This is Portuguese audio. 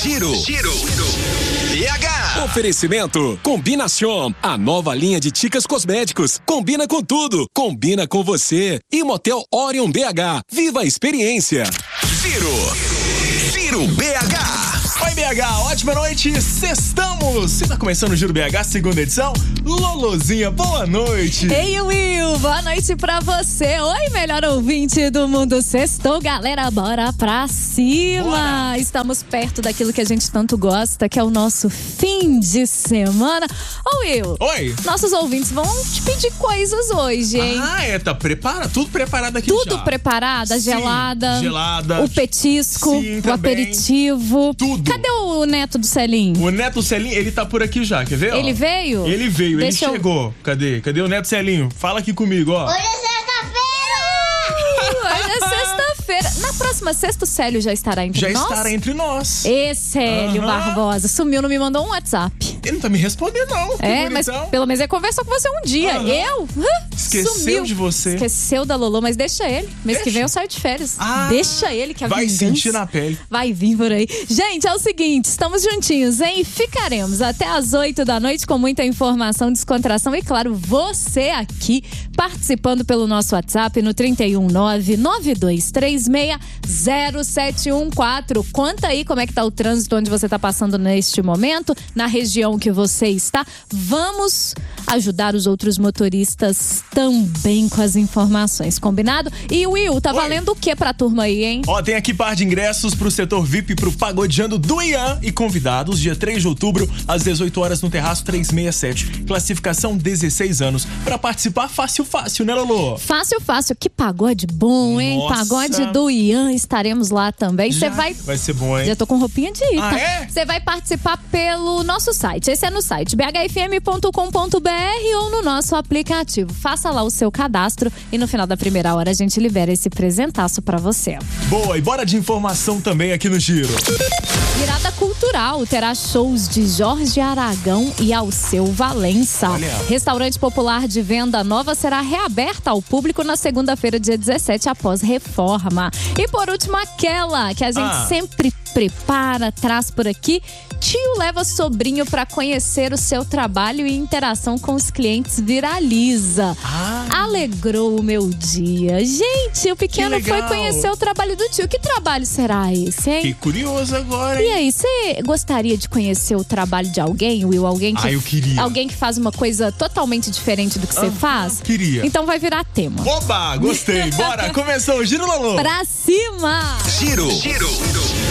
Giro BH. Oferecimento Combinação, a nova linha de Ticas Cosméticos. Combina com tudo, combina com você. E Motel Orion BH. Viva a experiência. Giro BH. Oi, BH, ótima noite, sextamos! Está começando o Giro BH, segunda edição. Lolozinha, boa noite! Ei, Will, boa noite pra você. Oi, melhor ouvinte do mundo. Sextou, galera, bora pra cima! Bora. Estamos perto daquilo que a gente tanto gosta, que é o nosso fim de semana. Ô, Will, Oi! nossos ouvintes vão te pedir coisas hoje, hein? Tá tudo preparado aqui Tudo já. preparado, a Sim, gelada, o petisco, Sim, o também. aperitivo. Tudo. Cadê o neto do Celinho? O Neto Celinho, ele tá por aqui já, quer ver? Ele veio? Ele veio, Deixa eu- ele chegou. Cadê o Neto Celinho? Fala aqui comigo, ó. Hoje é sexta-feira! Hoje é sexta-feira. Na próxima sexta, o Célio já estará entre Já nós? estará entre nós. Célio Aham. Barbosa. Sumiu, não me mandou um WhatsApp. Ele não tá me respondendo, não. É, mas pelo menos ele conversou com você um dia. Aham. Eu? Esqueceu Sumiu. de você. Esqueceu da Lolo, mas deixa ele. Mês que vem eu saio de férias. Ah, Deixa ele, que a vai vingança sentir na pele. vai vir por aí. Gente, é o seguinte, estamos juntinhos, hein? Ficaremos até às 8 da noite com muita informação, descontração e, claro, você aqui participando pelo nosso WhatsApp no 319-9236-0714. Conta aí como é que tá o trânsito onde você tá passando neste momento, na região que você está. Vamos ajudar os outros motoristas também com as informações, combinado? E Will, tá Oi. valendo o que pra turma aí, hein? Ó, tem aqui par de ingressos pro setor VIP pro Pagodeando do Ian e convidados, dia 3 de outubro, às 18 horas no Terraço 367. Classificação 16 anos. Pra participar, fácil, né, Lolo? Fácil. Que pagode bom, hein? Nossa. Pagode do Ian, estaremos lá também. Você vai... Vai ser bom, hein? Já tô com roupinha de ir, Ah, tá? é? Você vai participar pelo nosso site. Esse é no site bhfm.com.br ou no nosso aplicativo. Faça lá o seu cadastro e no final da primeira hora a gente libera esse presentaço pra você. Boa, e bora de informação também aqui no Giro. Virada Cultural terá shows de Jorge Aragão e Alceu Valença. Olha. Restaurante popular de venda nova será reaberta ao público na segunda-feira, dia 17, após reforma. E por último, aquela que a gente sempre prepara, traz por aqui. Tio leva sobrinho pra conhecer o seu trabalho e interação com os clientes viraliza. Alegrou o meu dia. Gente, o pequeno Que foi legal. conhecer o trabalho do tio. Que trabalho será esse, hein? Fiquei curioso agora, E hein? aí, você gostaria de conhecer o trabalho de alguém, Will? Alguém que, Eu queria. alguém que faz uma coisa totalmente diferente do que você faz? Queria. Então vai virar tema. Oba, gostei. Bora, começou o Giro, Lolo. Pra cima! Giro